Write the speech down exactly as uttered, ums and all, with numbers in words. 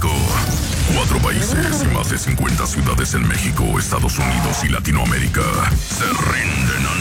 México. Cuatro países y más de cincuenta ciudades en México, Estados Unidos y Latinoamérica se rinden